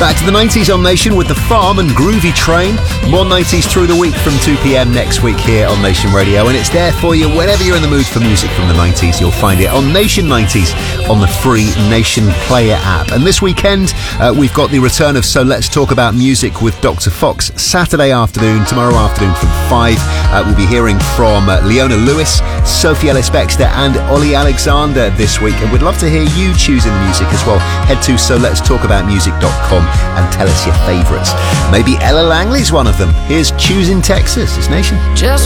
Back to the 90s on Nation with The Farm and Groovy Train. More 90s through the week from 2 p.m. next week here on Nation Radio. And it's there for you whenever you're in the mood for music from the 90s. You'll find it on Nation 90s on the free Nation Player app. And this weekend, we've got the return of So Let's Talk About Music with Dr. Fox Saturday afternoon, tomorrow afternoon from 5. We'll be hearing from Leona Lewis, Sophie Ellis-Bextor and Ollie Alexander this week. And we'd love to hear you choosing the music as well. Head to soletstalkaboutmusic.com and tell us your favourites. Maybe Ella Langley's one of them. Here's Choosing Texas. It's Nation. Just